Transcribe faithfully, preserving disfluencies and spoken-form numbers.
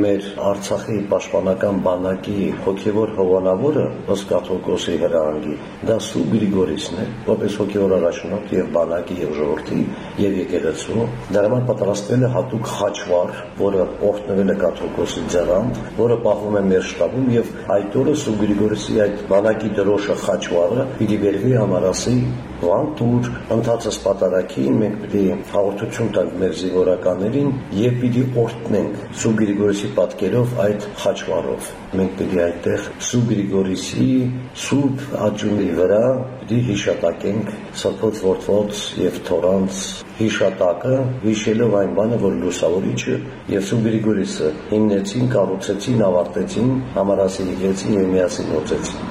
մեր Արցախի պաշտպանական բանակի հոգևոր հովանավորը ըստ կաթողիկոսի հրահանգի դա Սուրբ Գրիգորիսն է, որպես հոգևոր առաջնորդ եւ բանակի եւ ժողովրդի եւ եկեղեցու։ Դրա համար պատրաստվել է հատուկ խաչվառ, որը օրհնվել է կաթողիկոսի ձեռամբ, որը պահվում է մեր շտաբում եւ այդ օրը Սուրբ Գրիգորիսի այդ բանակի դրոշը խաչվառը պիտի վերվի համարասի վանտուր ընթացս պատարագին մենք պիտի հաղորդություն տանք մեր զինվորականներին եւ պիտի օրհնենք Սուրբ Գրիգորիսի պատկերով այդ խաչվառով։ Մենք պիտի այդտեղ Սուրբ Գրիգորիսի սուրբ աջունի վրա պիտի հիշատակենք Սրբոց Որդոց եւ Թորանց հիշատակը, հիշելով այն բանը, որ Լուսավորիչը եւ Սուրբ Գրիգորիսը հիմնեցին, կառուցեցին, ավարտեցին համարասի եկեղեցին եւ միասին օծեցին։